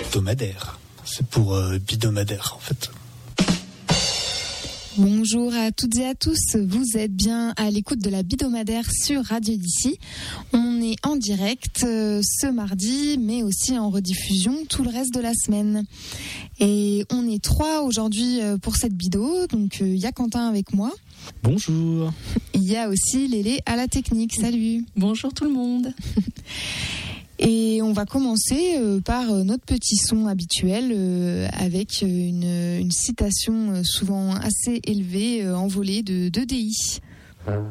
hebdomadaire. C'est pour bidomadaire en fait. Bonjour à toutes et à tous, vous êtes bien à l'écoute de la Bidomadaire sur Radio d'ici. On est en direct ce mardi, mais aussi en rediffusion tout le reste de la semaine. Et on est 3 aujourd'hui pour cette bido, donc il y a Quentin avec moi. Bonjour. Il y a aussi Lélé à la technique, salut. Bonjour tout le monde. Et on va commencer par notre petit son habituel avec une citation souvent assez élevée, envolée de DI.